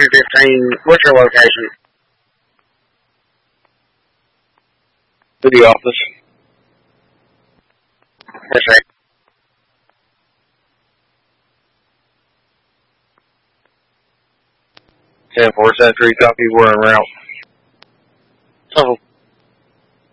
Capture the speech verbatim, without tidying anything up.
fifteen, what's your location? City office. Yes, sir. ten four Century, copy, we're en route. Oh.